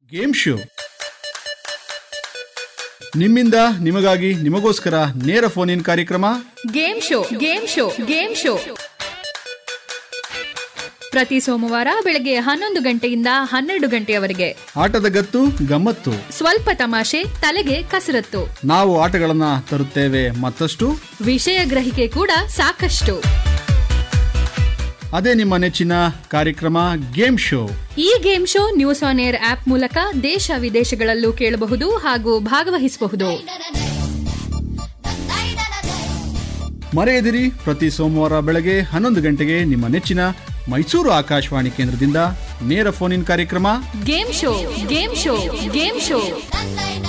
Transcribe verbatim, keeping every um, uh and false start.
Game show ನಿಮ್ಮಿಂದ ನಿಮಗಾಗಿ ನಿಮಗೋಸ್ಕರ ನೇರ ಫೋನ್ ಇನ್ ಕಾರ್ಯಕ್ರಮ game show game show game show ಪ್ರತಿ ಸೋಮವಾರ ಬೆಳಗ್ಗೆ ಹನ್ನೊಂದು ಗಂಟೆಯಿಂದ ಹನ್ನೆರಡು ಗಂಟೆಯವರೆಗೆ. ಆಟದ ಗತ್ತು ಗಮ್ಮತ್ತು, ಸ್ವಲ್ಪ ತಮಾಷೆ, ತಲೆಗೆ ಕಸರತ್ತು. ನಾವು ಆಟಗಳನ್ನ ತರುತ್ತೇವೆ ಮತ್ತಷ್ಟು ವಿಷಯ ಗ್ರಹಿಕೆ ಕೂಡ ಸಾಕಷ್ಟು. ಅದೇ ನಿಮ್ಮ ನೆಚ್ಚಿನ ಕಾರ್ಯಕ್ರಮ ಗೇಮ್ ಶೋ. ಈ game show news on air app ಮೂಲಕ ದೇಶ ವಿದೇಶಗಳಲ್ಲೂ ಕೇಳಬಹುದು ಹಾಗೂ ಭಾಗವಹಿಸಬಹುದು. ಮರೆಯದಿರಿ, ಪ್ರತಿ ಸೋಮವಾರ ಬೆಳಗ್ಗೆ ಹನ್ನೊಂದು ಗಂಟೆಗೆ ನಿಮ್ಮ ನೆಚ್ಚಿನ ಮೈಸೂರು ಆಕಾಶವಾಣಿ ಕೇಂದ್ರದಿಂದ ನೇರ ಫೋನ್ ಇನ್ ಕಾರ್ಯಕ್ರಮ game show game show game show.